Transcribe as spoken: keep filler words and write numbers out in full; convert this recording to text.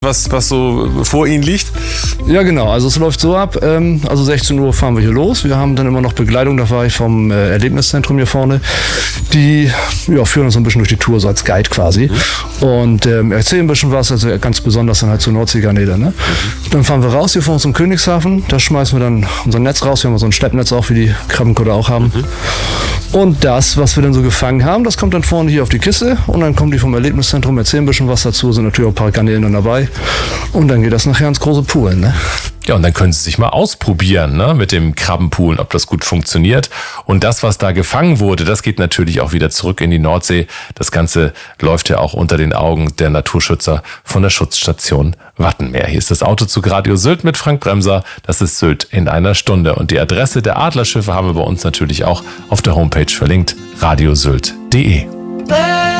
was, was so vor Ihnen liegt? Ja, genau. Also es läuft so ab, ähm, also sechzehn Uhr fahren wir hier los. Wir haben dann immer noch Begleitung, da war ich vom äh, Erlebniszentrum hier vorne. Die ja, führen uns ein bisschen durch die Tour, so als Guide quasi. Mhm. Und ähm, erzählen ein bisschen was, also ganz besonders dann halt zur Nordseegarnele. Ne? Mhm. Dann fahren wir raus hier vor uns zum Königshafen. Da schmeißen wir dann unser Netz raus. Wir haben so ein Schleppnetz auch, wie die Krabbenkutter auch haben. Mhm. Und das, was wir dann so gefangen haben, das kommt dann vorne hier auf die Kiste. Und dann kommen die vom Erlebniszentrum, erzählen ein bisschen was dazu, sind natürlich auch ein paar Garnelen dann dabei. Und dann geht das nachher ins große Pool, ne? Ja, und dann können Sie sich mal ausprobieren, ne, mit dem Krabbenpoolen, ob das gut funktioniert. Und das, was da gefangen wurde, das geht natürlich auch wieder zurück in die Nordsee. Das Ganze läuft ja auch unter den Augen der Naturschützer von der Schutzstation Wattenmeer. Hier ist das Autozug Radio Sylt mit Frank Bremser. Das ist Sylt in einer Stunde. Und die Adresse der Adlerschiffe haben wir bei uns natürlich auch auf der Homepage verlinkt, radiosylt punkt de.